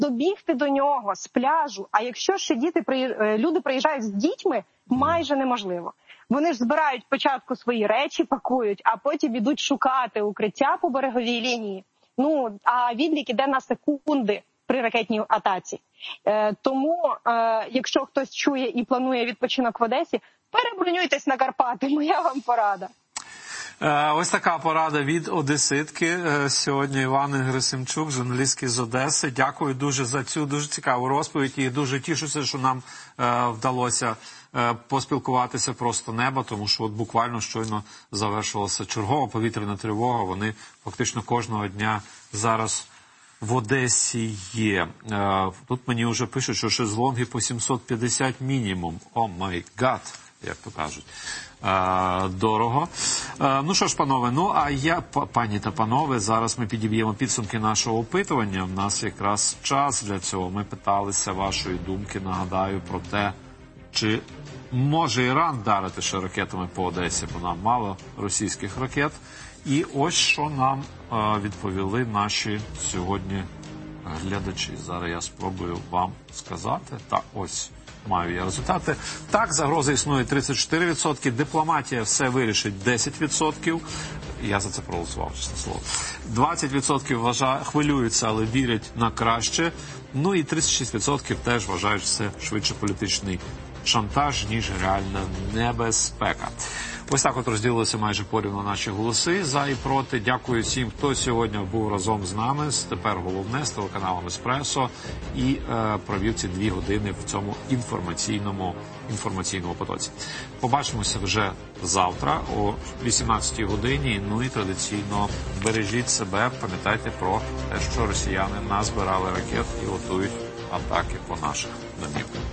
добігти до нього з пляжу, а якщо ще люди приїжджають з дітьми, майже неможливо. Вони ж збирають спочатку свої речі, пакують, а потім ідуть шукати укриття по береговій лінії. А відлік іде на секунди при ракетній атаці. Тому, якщо хтось чує і планує відпочинок в Одесі, перебронюйтесь на Карпати, моя вам порада. Ось така порада від одеситки. Сьогодні Івана Герасимчук, журналістки з Одеси. Дякую дуже за цю дуже цікаву розповідь і дуже тішуся, що нам вдалося поспілкуватися просто неба, тому що от буквально щойно завершилася чергова повітряна тривога. Вони фактично кожного дня зараз в Одесі є. Тут мені вже пишуть, що шезлонги по 750 мінімум. О май гад, як то кажуть. Дорого. Ну що ж, панове, пані та панове, зараз ми підіб'ємо підсумки нашого опитування. У нас якраз час для цього. Ми питалися вашої думки, нагадаю, про те, чи може Іран вдарити ще ракетами по Одесі, бо нам мало російських ракет. І ось що нам відповіли наші сьогодні глядачі. Зараз я спробую вам сказати. Так, ось маю я результати. Так, загроза існує 34%, дипломатія все вирішить 10%. Я за це проголосував, чесне слово. 20% хвилюються, але вірять на краще. Ну і 36% теж вважають, що це швидше політичний шантаж, ніж реальна небезпека. Ось так от розділилися майже порівну наші голоси за і проти. Дякую всім, хто сьогодні був разом з нами. Тепер головне з телеканалом «Еспресо» і провів ці 2 години в цьому інформаційному потоці. Побачимося вже завтра о 18-й годині. Ну і традиційно бережіть себе, пам'ятайте про те, що росіяни назбирали ракет і готують атаки по наших домівках.